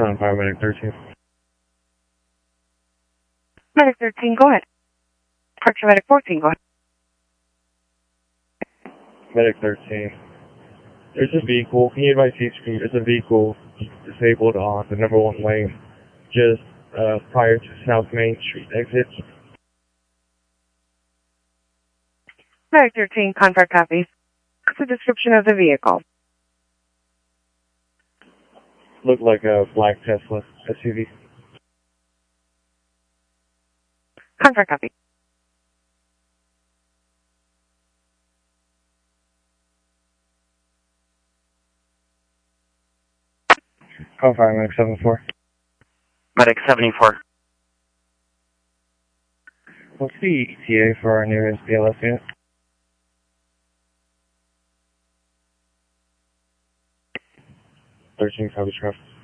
Current paramedic 13. Medic 13, go ahead. Correction, Medic 14, go ahead. Medic 13. There's a vehicle, can you advise C-Screen, there's a vehicle disabled on the number 1 lane, just prior to South Main Street exit. Medic 13, contact copy. What's the description of the vehicle? Looked like a black Tesla SUV. Contact copy. Call paramedic 74. Medic 74. What's the ETA for our nearest BLS unit? Copy, traffic.